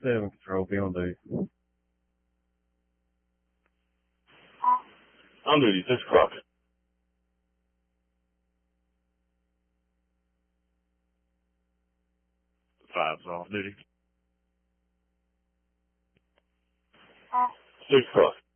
7 control, be on duty. On duty, 6 o'clock. 5's off duty. 6 o'clock.